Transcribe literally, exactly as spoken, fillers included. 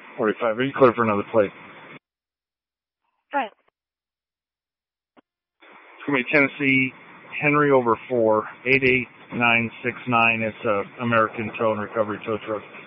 forty-five. Are you clear for another plate? Right. It's going to be Tennessee, Henry over four, eight eight nine six nine. It's a American Tow and Recovery tow truck.